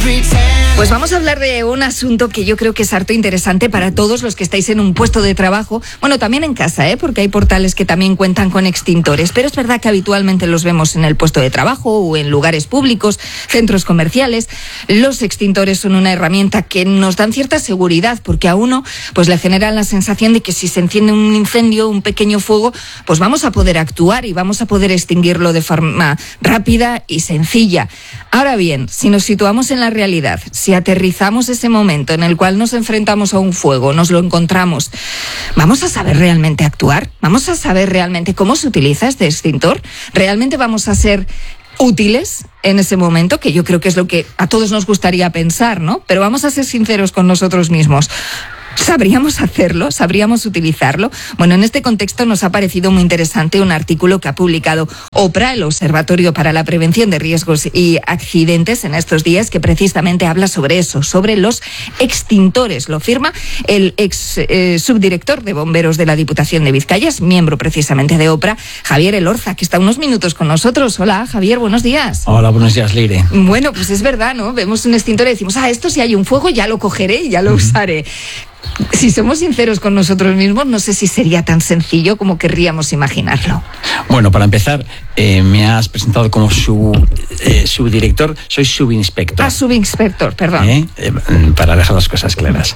Pues vamos a hablar de un asunto que yo creo que es harto interesante para todos los que estáis en un puesto de trabajo. Bueno, también en casa, porque hay portales que también cuentan con extintores. Pero es verdad que habitualmente los vemos en el puesto de trabajo o en lugares públicos, centros comerciales. Los extintores son una herramienta que nos dan cierta seguridad, porque a uno pues le generan la sensación de que si se enciende un incendio, un pequeño fuego, pues vamos a poder actuar y vamos a poder extinguirlo de forma rápida y sencilla. Ahora bien, si nos situamos en la realidad, si aterrizamos ese momento en el cual nos enfrentamos a un fuego, nos lo encontramos, ¿vamos a saber realmente actuar? ¿Vamos a saber realmente cómo se utiliza este extintor? ¿Realmente vamos a ser útiles en ese momento? Que yo creo que es lo que a todos nos gustaría pensar, ¿no? Pero vamos a ser sinceros con nosotros mismos. ¿Sabríamos hacerlo? ¿Sabríamos utilizarlo? Bueno, en este contexto nos ha parecido muy interesante un artículo que ha publicado OPRA, el Observatorio para la Prevención de Riesgos y Accidentes, en estos días, que precisamente habla sobre eso, sobre los extintores. Lo firma el ex subdirector de bomberos de la Diputación de Vizcaya, miembro precisamente de OPRA, Javier Elorza, que está unos minutos con nosotros. Hola, Javier, buenos días. Hola, buenos días, Leire. Bueno, pues es verdad, ¿no? Vemos un extintor y decimos, esto si hay un fuego ya lo cogeré y ya lo usaré. Si somos sinceros con nosotros mismos, no sé si sería tan sencillo como querríamos imaginarlo. Bueno, para empezar, me has presentado como subdirector, soy subinspector. Subinspector, perdón. Para dejar las cosas claras.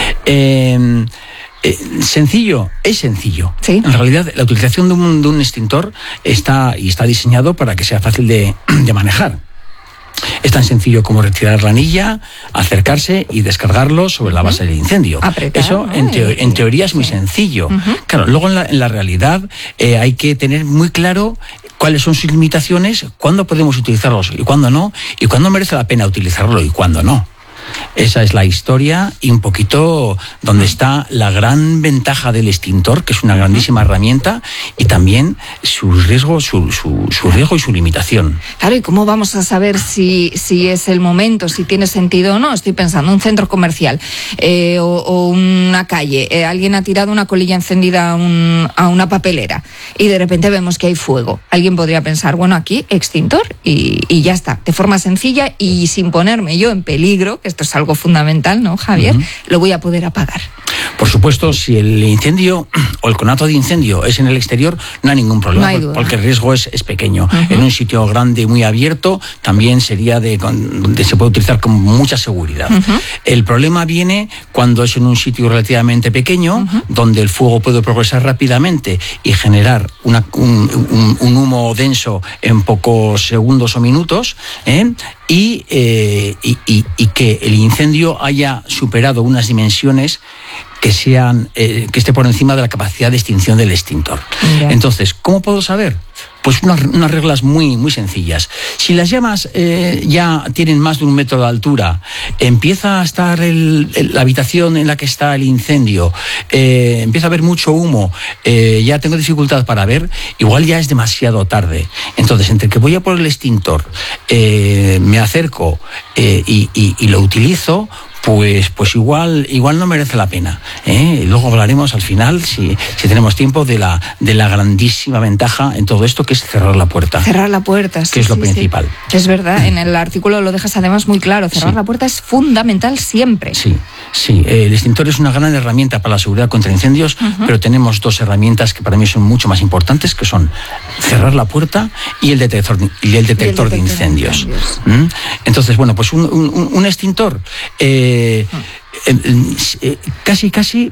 Sencillo, es sencillo. ¿Sí? En realidad, la utilización de un extintor está diseñado para que sea fácil de manejar. Es tan sencillo como retirar la anilla, acercarse y descargarlo sobre la base del incendio. Apretar, eso ¿no? en teoría es muy sencillo. Claro, luego en la realidad hay que tener muy claro cuáles son sus limitaciones, cuándo podemos utilizarlos y cuándo no, y cuándo merece la pena utilizarlo y cuándo no. Esa es la historia y un poquito donde está la gran ventaja del extintor, que es una grandísima herramienta, y también su riesgo y su limitación. Claro, ¿y cómo vamos a saber si es el momento, si tiene sentido o no? Estoy pensando, un centro comercial o una calle, alguien ha tirado una colilla encendida a una papelera y de repente vemos que hay fuego. Alguien podría pensar, bueno, aquí extintor y ya está, de forma sencilla y sin ponerme yo en peligro, que esto es algo fundamental, ¿no, Javier? Lo voy a poder apagar. Por supuesto, si el incendio o el conato de incendio es en el exterior, no hay ningún problema, no hay porque el riesgo es pequeño. En un sitio grande, muy abierto, también sería donde se puede utilizar con mucha seguridad. El problema viene cuando es en un sitio relativamente pequeño, donde el fuego puede progresar rápidamente y generar un humo denso en pocos segundos o minutos, y que el incendio haya superado unas dimensiones que esté por encima de la capacidad de extinción del extintor. Yeah. Entonces, ¿cómo puedo saber? Pues unas reglas muy, muy sencillas. Si las llamas ya tienen más de 1 metro de altura, empieza a estar la habitación en la que está el incendio, empieza a haber mucho humo, ya tengo dificultad para ver, igual ya es demasiado tarde. Entonces, entre que voy a por el extintor, me acerco y lo utilizo, pues igual no merece la pena. Luego hablaremos al final, si tenemos tiempo, de la grandísima ventaja en todo esto, que es cerrar la puerta. Cerrar la puerta, sí. Que es lo principal. Sí. Es verdad, en el artículo lo dejas además muy claro, cerrar la puerta es fundamental siempre. Sí. El extintor es una gran herramienta para la seguridad contra incendios, pero tenemos 2 herramientas que para mí son mucho más importantes, que son cerrar la puerta y el detector de incendios. Entonces, bueno, pues un extintor casi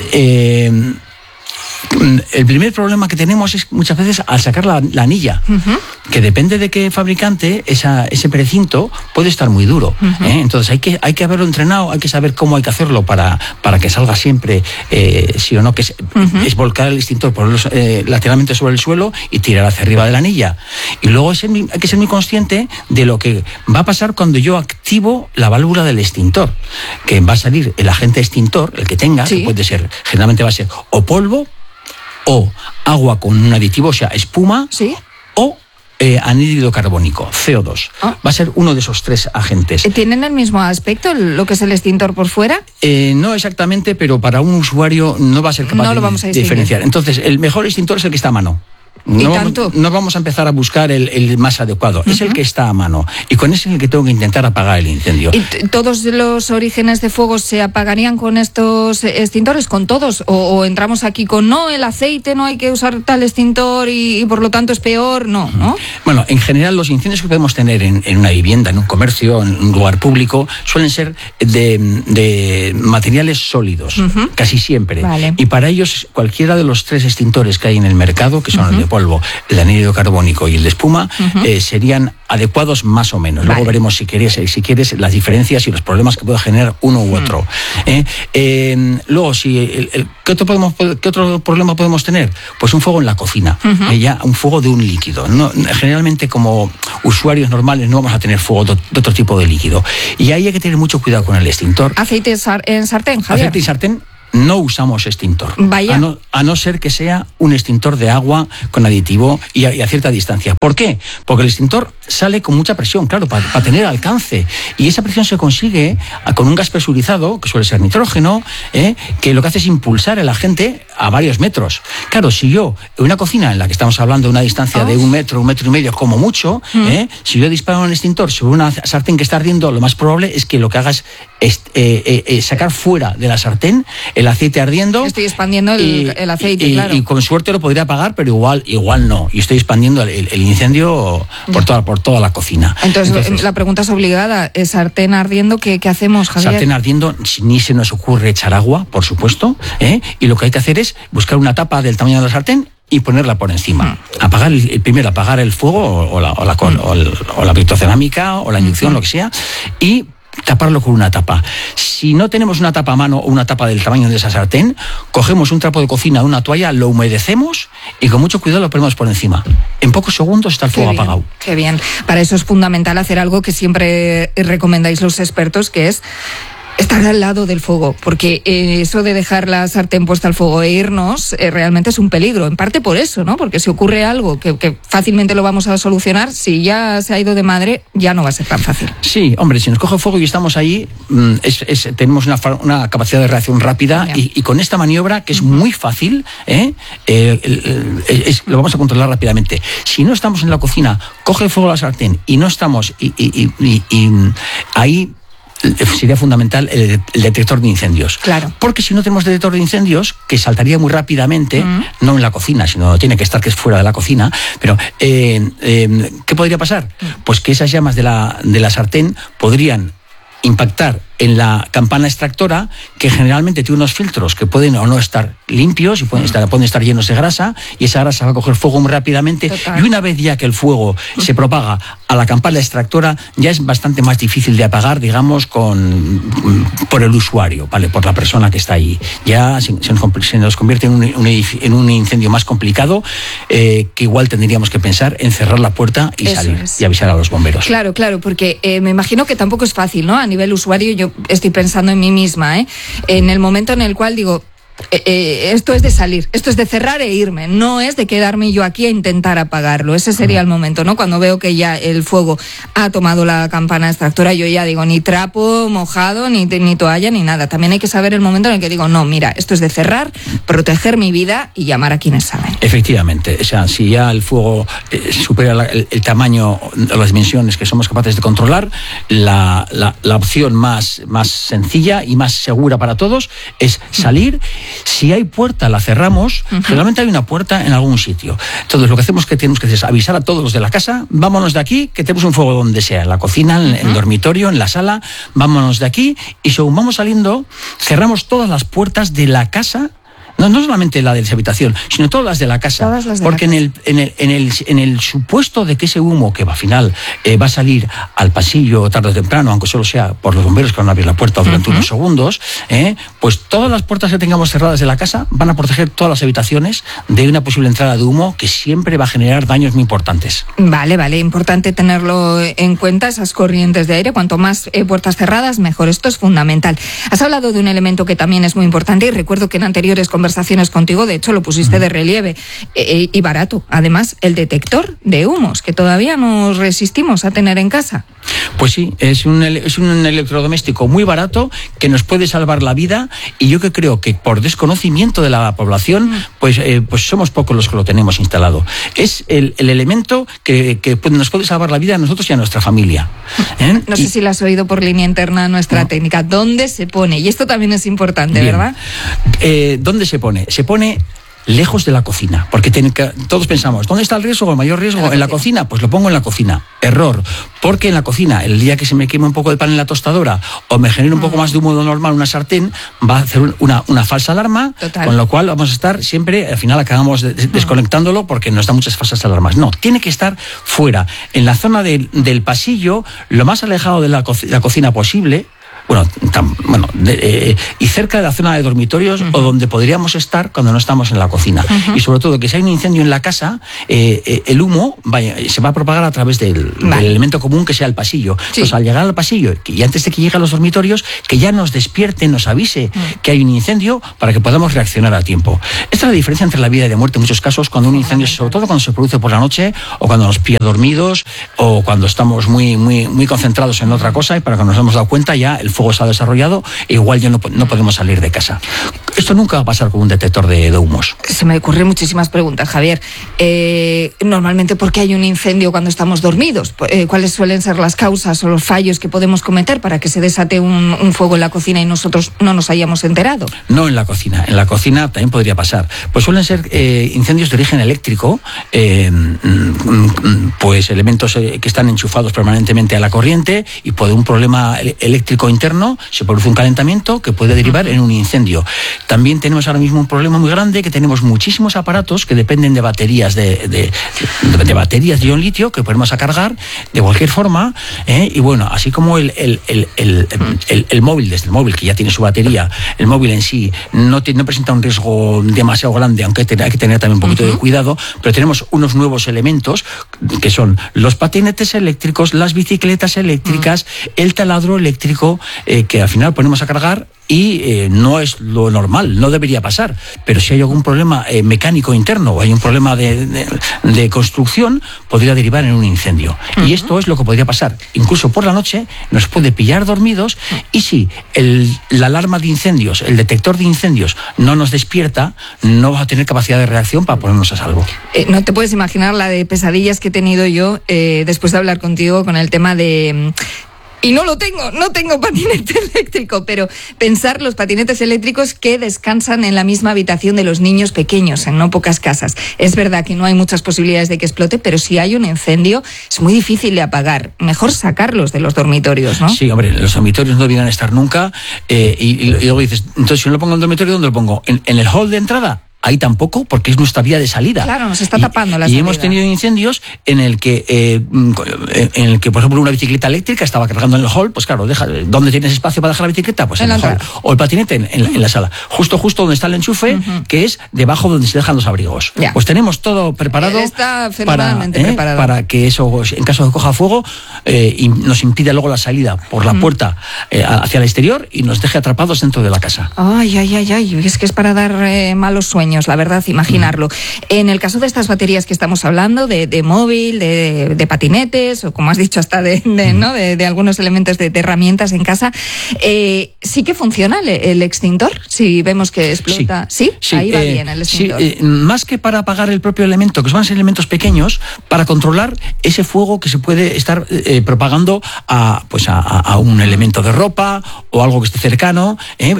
el primer problema que tenemos es muchas veces al sacar la anilla, que depende de qué fabricante, ese precinto puede estar muy duro. Entonces hay que haberlo entrenado, hay que saber cómo hay que hacerlo para que salga siempre, sí o no, que es volcar el extintor, ponerlo lateralmente sobre el suelo y tirar hacia arriba de la anilla. Y luego hay que ser muy consciente de lo que va a pasar cuando yo activo la válvula del extintor, que va a salir el agente extintor, el que tenga, que puede ser, generalmente va a ser o polvo, o agua con un aditivo, o sea, espuma, o anhídrido carbónico, CO2. Va a ser uno de esos 3 agentes. ¿Tienen el mismo aspecto, lo que es el extintor por fuera? No exactamente, pero para un usuario no va a ser capaz de diferenciar. Entonces, el mejor extintor es el que está a mano. No vamos a empezar a buscar el más adecuado, es el que está a mano, y con ese es el que tengo que intentar apagar el incendio. ¿Y todos los orígenes de fuego se apagarían con estos extintores, con todos? ¿O entramos aquí con no, el aceite no hay que usar tal extintor y por lo tanto es peor? No. Bueno, en general los incendios que podemos tener en una vivienda, en un comercio, en un lugar público, suelen ser de materiales sólidos, casi siempre. Vale. Y para ellos cualquiera de los 3 extintores que hay en el mercado, que son el de polvo, el anhídrido carbónico y el de espuma, serían adecuados más o menos. Luego veremos si quieres las diferencias y los problemas que puede generar uno u otro. Luego, ¿qué otro problema podemos tener? Pues un fuego en la cocina, ya un fuego de un líquido. Generalmente como usuarios normales no vamos a tener fuego de otro tipo de líquido. Y ahí hay que tener mucho cuidado con el extintor. ¿Aceite en sartén, Javier? Aceite y sartén. No usamos extintor, Vaya. a no ser que sea un extintor de agua con aditivo y a cierta distancia. ¿Por qué? Porque el extintor sale con mucha presión, claro, para tener alcance. Y esa presión se consigue con un gas presurizado, que suele ser nitrógeno, que lo que hace es impulsar el agente a varios metros. Claro, si yo, en una cocina en la que estamos hablando de una distancia de 1 metro, 1,5 metros como mucho, si yo disparo un extintor sobre una sartén que está ardiendo, lo más probable es que lo que haga es sacar fuera de la sartén el aceite ardiendo. Estoy expandiendo el aceite, claro. Y con suerte lo podría apagar, pero igual no. Y estoy expandiendo el incendio por toda la cocina. Entonces, la pregunta es obligada. ¿Sartén ardiendo? ¿Qué hacemos, Javier? Sartén ardiendo, ni se nos ocurre echar agua, por supuesto. Y lo que hay que hacer es buscar una tapa del tamaño de la sartén y ponerla por encima. Primero apagar el fuego o la vitrocerámica o la inducción, lo que sea, y taparlo con una tapa. Si no tenemos una tapa a mano o una tapa del tamaño de esa sartén, cogemos un trapo de cocina, una toalla, lo humedecemos y con mucho cuidado lo ponemos por encima. En pocos segundos está el fuego apagado. Qué bien. Para eso es fundamental hacer algo que siempre recomendáis los expertos, que es estar al lado del fuego, porque eso de dejar la sartén puesta al fuego e irnos realmente es un peligro, en parte por eso, ¿no? Porque si ocurre algo que fácilmente lo vamos a solucionar, si ya se ha ido de madre, ya no va a ser tan fácil. Sí, hombre, si nos coge fuego y estamos ahí, tenemos una capacidad de reacción rápida y con esta maniobra, que es muy fácil, lo vamos a controlar rápidamente. Si no estamos en la cocina, coge fuego la sartén y no estamos ahí, sería fundamental el detector de incendios. Claro. Porque si no tenemos detector de incendios, que saltaría muy rápidamente, no en la cocina, sino tiene que estar que es fuera de la cocina, pero ¿qué podría pasar? Pues que esas llamas de la sartén podrían impactar en la campana extractora, que generalmente tiene unos filtros que pueden o no estar limpios y pueden estar llenos de grasa, y esa grasa va a coger fuego muy rápidamente. Total. Y una vez ya que el fuego se propaga a la campana extractora, ya es bastante más difícil de apagar, digamos, por el usuario, ¿vale? Por la persona que está ahí. Ya se nos convierte en un incendio más complicado, que igual tendríamos que pensar en cerrar la puerta y salir y avisar a los bomberos. Claro, porque me imagino que tampoco es fácil, ¿no? A nivel usuario, yo estoy pensando en mí misma, en el momento en el cual digo, esto es de salir, esto es de cerrar e irme, no es de quedarme yo aquí a intentar apagarlo. Ese sería el momento, ¿no? Cuando veo que ya el fuego ha tomado la campana extractora, yo ya digo, ni trapo mojado, ni toalla, ni nada. También hay que saber el momento en el que digo, no, mira, esto es de cerrar, proteger mi vida y llamar a quienes saben. Efectivamente, o sea, si ya el fuego supera el tamaño o las dimensiones que somos capaces de controlar, la opción más sencilla y más segura para todos es salir. Si hay puerta, la cerramos. Generalmente hay una puerta en algún sitio. Entonces, lo que hacemos que tenemos que hacer es avisar a todos los de la casa: vámonos de aquí, que tenemos un fuego donde sea, en la cocina, en el dormitorio, en la sala, vámonos de aquí. Y según vamos saliendo, cerramos todas las puertas de la casa. No solamente la de esa habitación, sino todas las de la casa. Porque en el supuesto de que ese humo, que al final va a salir al pasillo tarde o temprano, aunque solo sea por los bomberos que van a abrir la puerta durante unos segundos, pues todas las puertas que tengamos cerradas de la casa van a proteger todas las habitaciones de una posible entrada de humo que siempre va a generar daños muy importantes. Vale, importante tenerlo en cuenta, esas corrientes de aire. Cuanto más puertas cerradas, mejor. Esto es fundamental. Has hablado de un elemento que también es muy importante, y recuerdo que en anteriores conversaciones conversaciones contigo, de hecho lo pusiste de relieve, y barato. Además, el detector de humos, que todavía nos resistimos a tener en casa. Pues sí, es un electrodoméstico muy barato que nos puede salvar la vida, y yo que creo que por desconocimiento de la población, pues somos pocos los que lo tenemos instalado. Es el elemento que nos puede salvar la vida a nosotros y a nuestra familia. No sé si lo has oído por línea interna nuestra técnica. ¿Dónde se pone? Y esto también es importante, bien, ¿verdad? ¿Dónde se pone? Se pone lejos de la cocina, porque todos pensamos, ¿dónde está el riesgo, el mayor riesgo? ¿En la cocina? Pues lo pongo en la cocina. Error, porque en la cocina, el día que se me queme un poco de pan en la tostadora o me genere un poco más de humo de lo normal una sartén, va a hacer una falsa alarma. Total. Con lo cual vamos a estar siempre, al final acabamos desconectándolo porque nos da muchas falsas alarmas. No, tiene que estar fuera, en la zona del pasillo, lo más alejado de la cocina posible. Y cerca de la zona de dormitorios, o donde podríamos estar cuando no estamos en la cocina. Y sobre todo, que si hay un incendio en la casa, el humo se va a propagar a través del elemento común que sea el pasillo. Sí. Entonces, al llegar al pasillo, y antes de que llegue a los dormitorios, que ya nos despierte, nos avise que hay un incendio para que podamos reaccionar a tiempo. Esta es la diferencia entre la vida y la muerte en muchos casos, cuando un incendio, sobre todo cuando se produce por la noche, o cuando nos pilla dormidos, o cuando estamos muy, muy, muy concentrados en otra cosa, y para que nos hemos dado cuenta ya el fuego se ha desarrollado e igual ya no podemos salir de casa. Esto nunca va a pasar con un detector de humos. Se me ocurren muchísimas preguntas, Javier. Normalmente, ¿por qué hay un incendio cuando estamos dormidos? ¿Cuáles suelen ser las causas o los fallos que podemos cometer para que se desate un fuego en la cocina y nosotros no nos hayamos enterado? No en la cocina. En la cocina también podría pasar. Pues suelen ser incendios de origen eléctrico, pues elementos que están enchufados permanentemente a la corriente, y por un problema eléctrico interno se produce un calentamiento que puede derivar en un incendio. También tenemos ahora mismo un problema muy grande, que tenemos muchísimos aparatos que dependen de baterías de baterías de ion litio que ponemos a cargar de cualquier forma, y bueno, así como el móvil, desde el móvil que ya tiene su batería, el móvil en sí no presenta un riesgo demasiado grande, aunque hay que tener también un poquito de cuidado, pero tenemos unos nuevos elementos que son los patinetes eléctricos, las bicicletas eléctricas, el taladro eléctrico, que al final ponemos a cargar, y no es lo normal, no debería pasar, pero si hay algún problema mecánico interno o hay un problema de construcción, podría derivar en un incendio. Y esto es lo que podría pasar. Incluso por la noche nos puede pillar dormidos, y si la alarma de incendios, el detector de incendios no nos despierta, no va a tener capacidad de reacción para ponernos a salvo. No te puedes imaginar la de pesadillas que he tenido yo después de hablar contigo con el tema de... Y no tengo patinete eléctrico, pero pensar los patinetes eléctricos que descansan en la misma habitación de los niños pequeños, en no pocas casas. Es verdad que no hay muchas posibilidades de que explote, pero si hay un incendio es muy difícil de apagar. Mejor sacarlos de los dormitorios, ¿no? Sí, hombre, los dormitorios no deberían estar nunca, y luego dices, entonces si no lo pongo en el dormitorio, ¿dónde lo pongo? ¿En el hall de entrada? Ahí tampoco, porque es nuestra vía de salida. Claro, nos está tapando la salida. Y hemos tenido incendios en el que, por ejemplo, una bicicleta eléctrica estaba cargando en el hall, pues claro, ¿dónde tienes espacio para dejar la bicicleta? Pues en el hall. O el patinete en la sala. Justo donde está el enchufe, que es debajo donde se dejan los abrigos. Ya. Pues tenemos todo preparado. Está fenomenalmente preparado. Para que eso, en caso de que coja fuego, y nos impida luego la salida por la puerta hacia el exterior, y nos deje atrapados dentro de la casa. Ay, es que es para dar malos sueños, la verdad, imaginarlo. En el caso de estas baterías que estamos hablando, de móvil, de patinetes, o como has dicho, hasta de algunos elementos de herramientas en casa, ¿sí que funciona el extintor? Si vemos que explota. ¿Sí? Ahí va bien el extintor. Sí, más que para apagar el propio elemento, que son elementos pequeños, para controlar ese fuego que se puede estar propagando a un elemento de ropa o algo que esté cercano.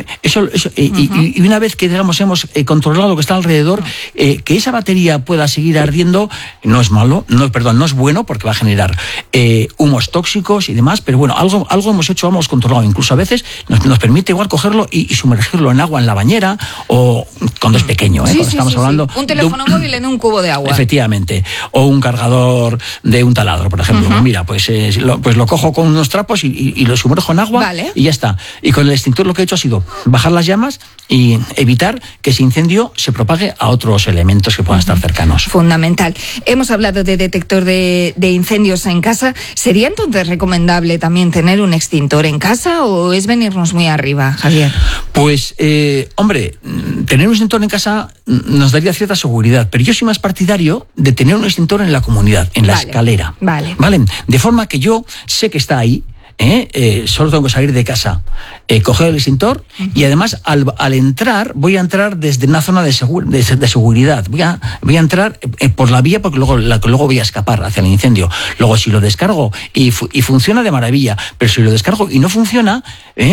Y una vez que, digamos, hemos controlado lo que está alrededor, que esa batería pueda seguir ardiendo, no es malo, no es bueno, porque va a generar humos tóxicos y demás, pero bueno, algo hemos controlado. Incluso a veces nos permite igual cogerlo y sumergirlo en agua en la bañera, o cuando es pequeño, cuando estamos hablando. Un teléfono móvil en un cubo de agua. Efectivamente. O un cargador de un taladro, por ejemplo. Mira, pues lo cojo con unos trapos y lo sumerjo en agua, y ya está. Y con el extintor lo que he hecho ha sido bajar las llamas y evitar que ese incendio se se propague a otros elementos que puedan estar cercanos. Fundamental. Hemos hablado de detector de incendios en casa. ¿Sería entonces recomendable también tener un extintor en casa o es venirnos muy arriba, Javier? Pues, hombre, tener un extintor en casa nos daría cierta seguridad, pero yo soy más partidario de tener un extintor en la comunidad, en la escalera. Vale. De forma que yo sé que está ahí. Solo tengo que salir de casa, coger el extintor y además al entrar voy a entrar desde una zona de seguridad. Voy a entrar por la vía porque luego voy a escapar hacia el incendio. Luego si lo descargo y funciona de maravilla, pero si lo descargo y no funciona,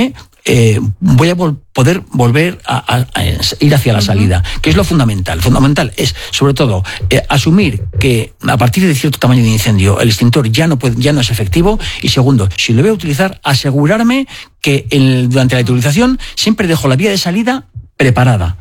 voy a poder volver a ir hacia la salida, que es lo fundamental. Fundamental es, sobre todo, asumir que a partir de cierto tamaño de incendio el extintor ya no es efectivo, y segundo, si lo voy a utilizar, asegurarme que durante la utilización siempre dejo la vía de salida preparada,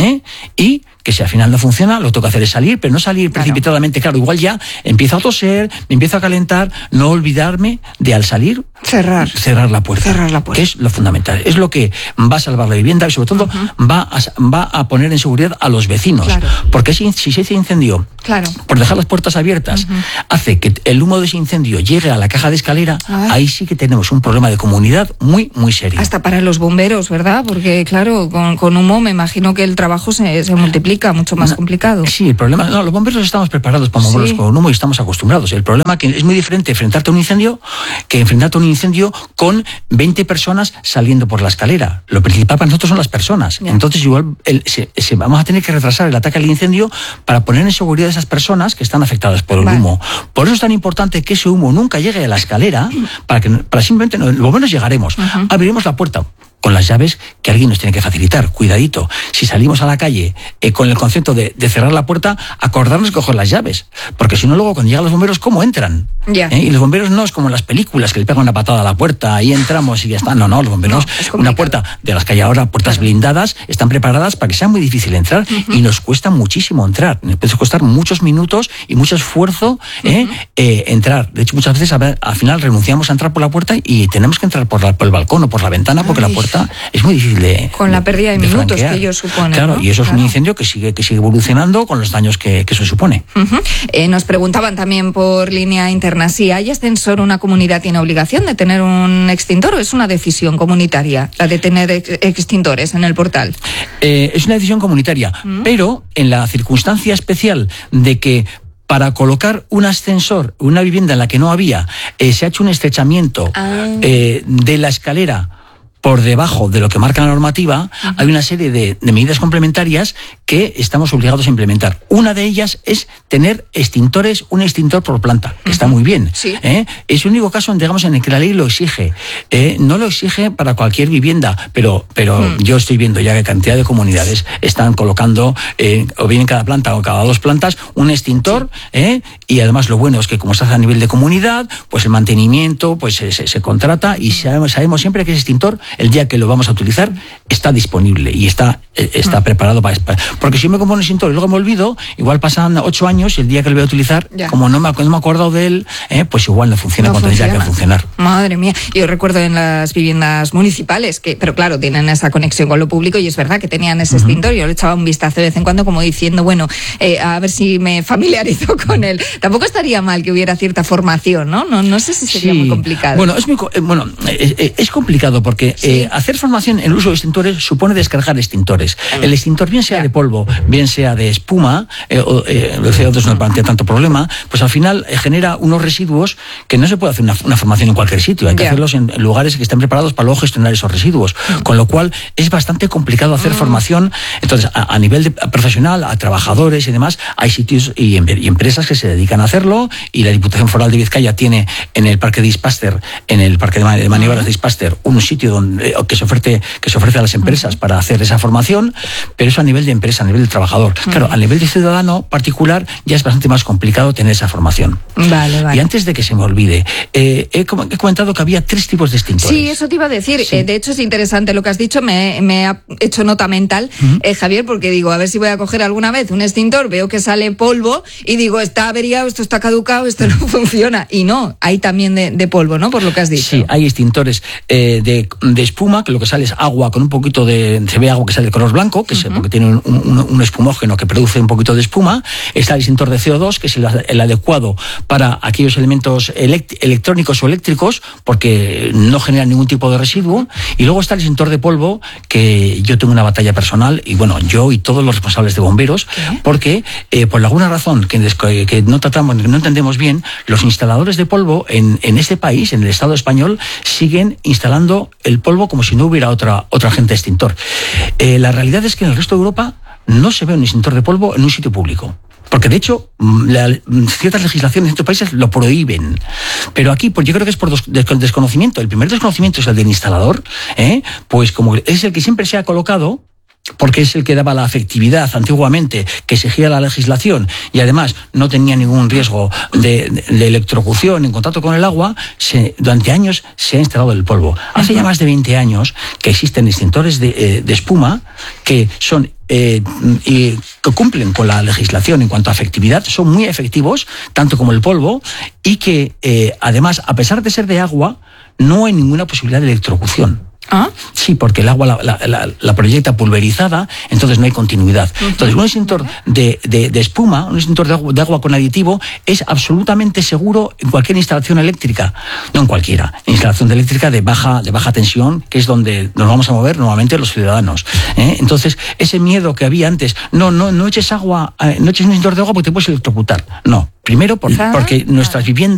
y que si al final no funciona, lo que tengo que hacer es salir, pero no salir precipitadamente. Claro, igual ya empiezo a toser, me empiezo a calentar, no olvidarme de al salir cerrar la puerta, que es lo fundamental, es lo que va a salvar la vivienda y sobre todo va a poner en seguridad a los vecinos, porque si se hace incendio por dejar las puertas abiertas, hace que el humo de ese incendio llegue a la caja de escalera. Ahí sí que tenemos un problema de comunidad muy, muy serio. Hasta para los bomberos, ¿verdad? Porque claro, con humo me imagino que el trabajo se multiplica, mucho más complicado. Sí, el problema, los bomberos estamos preparados para moverlos con humo y estamos acostumbrados. El problema es que es muy diferente enfrentarte a un incendio que enfrentarte a un incendio con 20 personas saliendo por la escalera. Lo principal para nosotros son las personas. Entonces igual vamos a tener que retrasar el ataque al incendio para poner en seguridad a esas personas que están afectadas por el humo. Por eso es tan importante que ese humo nunca llegue a la escalera, para simplemente, los bomberos llegaremos, abriremos la puerta con las llaves que alguien nos tiene que facilitar. Cuidadito, si salimos a la calle con el concepto de cerrar la puerta, acordarnos de coger las llaves, porque si no luego cuando llegan los bomberos, ¿cómo entran? Y los bomberos no es como en las películas que le pegan una patada a la puerta y entramos y ya está. No, los bomberos, una puerta de las que hay ahora, puertas blindadas, están preparadas para que sea muy difícil entrar, y nos cuesta muchísimo entrar, nos puede costar muchos minutos y mucho esfuerzo entrar. De hecho, muchas veces al final renunciamos a entrar por la puerta y tenemos que entrar por el balcón o por la ventana, porque la puerta es muy difícil con la pérdida de minutos franquear, que ello supone. Claro, y eso es un incendio que sigue evolucionando con los daños que eso supone. Nos preguntaban también por línea interna si hay ascensor, una comunidad tiene obligación de tener un extintor o es una decisión comunitaria la de tener extintores en el portal. Es una decisión comunitaria, pero en la circunstancia especial de que para colocar un ascensor, una vivienda en la que no había, se ha hecho un estrechamiento de la escalera por debajo de lo que marca la normativa, hay una serie de medidas complementarias que estamos obligados a implementar. Una de ellas es tener un extintor por planta, que está muy bien. Es el único caso, digamos, en el que la ley lo exige. No lo exige para cualquier vivienda, pero yo estoy viendo ya que cantidad de comunidades están colocando, o bien en cada planta o cada 2 plantas, un extintor, y además lo bueno es que como se hace a nivel de comunidad, pues el mantenimiento pues se contrata y sabemos siempre que ese extintor, el día que lo vamos a utilizar, está disponible y está preparado para... Porque si me compro un extintor y luego me olvido, igual pasan 8 años y el día que lo voy a utilizar, como no me he acordado de él, pues igual no funciona cuando tendría que funcionar. Madre mía, yo recuerdo en las viviendas municipales, pero claro, tienen esa conexión con lo público y es verdad que tenían ese extintor, yo le echaba un vistazo de vez en cuando como diciendo, bueno, a ver si me familiarizo con él. Tampoco estaría mal que hubiera cierta formación, ¿no? No sé si sería muy complicado. Bueno, es complicado porque hacer formación en el uso de extintores supone descargar extintores. El extintor, bien sea de polvo, bien sea de espuma, el CO2 no plantea tanto problema, pues al final genera unos residuos que no se puede hacer una formación en cualquier sitio. Hay que hacerlos en lugares que estén preparados para luego gestionar esos residuos. Con lo cual es bastante complicado hacer formación. Entonces, a nivel profesional, a trabajadores y demás, hay sitios y empresas que se dedican a hacerlo, y la Diputación Foral de Vizcaya tiene en el Parque de Ispaster, en el Parque de Maniobras de Ispaster, un sitio donde que se ofrece a las empresas para hacer esa formación, pero eso a nivel de empresa, a nivel de trabajador. Claro, a nivel de ciudadano particular ya es bastante más complicado tener esa formación. Vale. Y antes de que se me olvide, he comentado que había 3 tipos de extintores. Sí, eso te iba a decir. De hecho, es interesante lo que has dicho, me ha hecho nota mental, Javier, porque digo, a ver si voy a coger alguna vez un extintor, veo que sale polvo y digo, está averiado, esto está caducado, esto no funciona. Y no, hay también de polvo, ¿no? Por lo que has dicho. Sí, hay extintores de de espuma, que lo que sale es agua con un poquito se ve agua que sale de color blanco, que porque tiene un espumógeno que produce un poquito de espuma. Está el extintor de CO2, que es el adecuado para aquellos elementos electrónicos o eléctricos, porque no generan ningún tipo de residuo. Y luego está el extintor de polvo, que yo tengo una batalla personal, y bueno, yo y todos los responsables de bomberos, porque por alguna razón que no tratamos, que no entendemos bien, los instaladores de polvo en este país, en el Estado español, siguen instalando el polvo como si no hubiera otro agente extintor. La realidad es que en el resto de Europa no se ve un extintor de polvo en un sitio público. Porque, de hecho, ciertas legislaciones en estos países lo prohíben. Pero aquí, pues yo creo que es por desconocimiento. El primer desconocimiento es el del instalador, pues como es el que siempre se ha colocado, porque es el que daba la efectividad antiguamente que exigía la legislación, y además no tenía ningún riesgo de electrocución en contacto con el agua. Durante años se ha instalado el polvo. Hace ya más de 20 años que existen extintores de espuma que son y que cumplen con la legislación en cuanto a efectividad, son muy efectivos, tanto como el polvo, y que además, a pesar de ser de agua, no hay ninguna posibilidad de electrocución. ¿Ah? Sí, porque el agua la proyecta pulverizada, entonces no hay continuidad. Entonces, un extintor de espuma, un extintor de agua con aditivo, es absolutamente seguro en cualquier instalación eléctrica. No en cualquiera. Instalación eléctrica de baja tensión, que es donde nos vamos a mover normalmente los ciudadanos. Entonces, ese miedo que había antes, no eches agua, no eches un extintor de agua porque te puedes electrocutar. No. Primero, porque nuestras viviendas